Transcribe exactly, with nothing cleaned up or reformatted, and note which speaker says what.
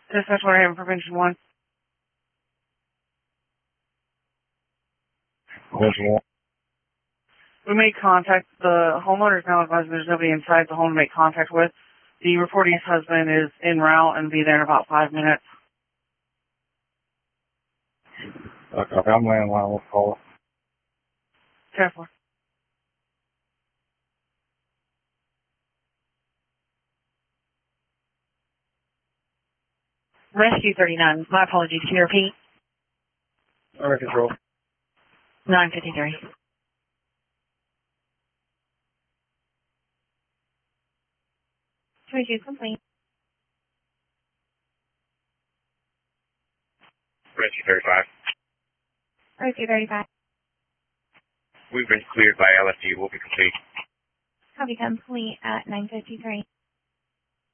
Speaker 1: Dispatch Waterhaven Prevention one.
Speaker 2: Prevention one.
Speaker 1: We made contact. The homeowner is now advised there's nobody inside the home to make contact with. The reporting's husband is en route and will be there in about five minutes.
Speaker 2: Okay, I'm landline. We'll call it.
Speaker 1: Careful.
Speaker 3: Rescue thirty-nine. My apologies. Can you repeat?
Speaker 2: Under control.
Speaker 3: nine fifty-three. twenty-two complete.
Speaker 4: Rescue thirty-five.
Speaker 3: Rescue thirty-five.
Speaker 4: We've been cleared by L F D. We'll be complete.
Speaker 3: Copy complete at nine fifty-three.